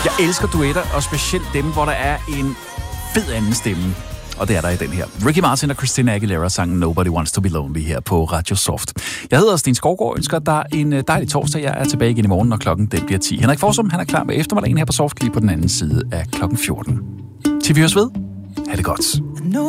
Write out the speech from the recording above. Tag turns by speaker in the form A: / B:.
A: Jeg elsker duetter, og specielt dem, hvor der er en fed anden stemme. Og det er der i den her. Ricky Martin og Christina Aguilera sangen Nobody Wants to Be Lonely her på Radio Soft. Jeg hedder Sten Skovgaard, ønsker dig en dejlig torsdag. Jeg er tilbage igen i morgen, når klokken den bliver 10. Henrik Forsum, han er klar med eftermiddagen her på Soft, lige på den anden side af klokken 14. Til vi høres ved. Ha' det godt.